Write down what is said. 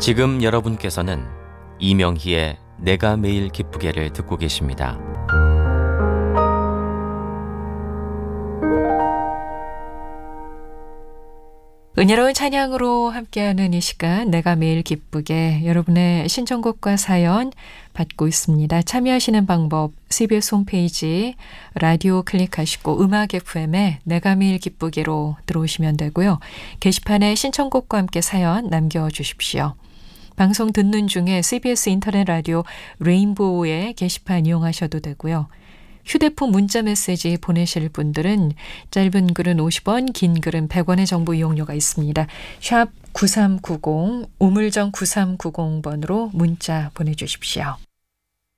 지금 여러분께서는 이명희의 내가 매일 기쁘게를 듣고 계십니다. 은혜로운 찬양으로 함께하는 이 시간 내가 매일 기쁘게 여러분의 신청곡과 사연 받고 있습니다. 참여하시는 방법 CBS 홈페이지 라디오 클릭하시고 음악 FM에 내가 매일 기쁘게로 들어오시면 되고요. 게시판에 신청곡과 함께 사연 남겨주십시오. 방송 듣는 중에 CBS 인터넷 라디오 레인보우의 게시판 이용하셔도 되고요. 휴대폰 문자 메시지 보내실 분들은 짧은 글은 50원, 긴 글은 100원의 정보 이용료가 있습니다. 샵 9390, 우물정 9390번으로 문자 보내주십시오.